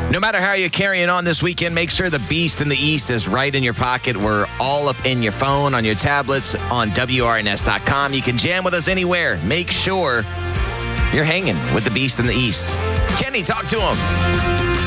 No matter how you're carrying on this weekend, make sure the Beast in the East is right in your pocket. We're all up in your phone, on your tablets, on WRNS.com. You can jam with us anywhere. Make sure you're hanging with the Beast in the East. Kenny, talk to him.